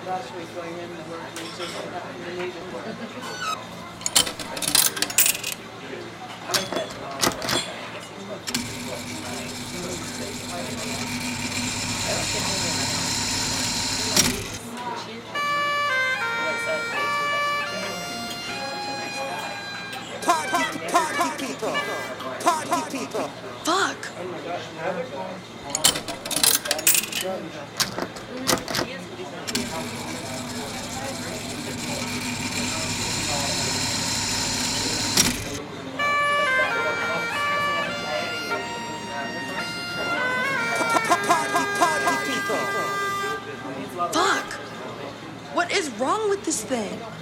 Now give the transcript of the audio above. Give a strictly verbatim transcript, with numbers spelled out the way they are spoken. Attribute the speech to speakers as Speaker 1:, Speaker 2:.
Speaker 1: last week going in and working just in the needed work.
Speaker 2: I like that. Um, I guess he's about to be what, nine, I don't get home in my house.
Speaker 3: Party, party people, party people.
Speaker 4: Fuck!
Speaker 1: Oh my gosh, now they're gone.
Speaker 4: Fuck! What is wrong with this thing?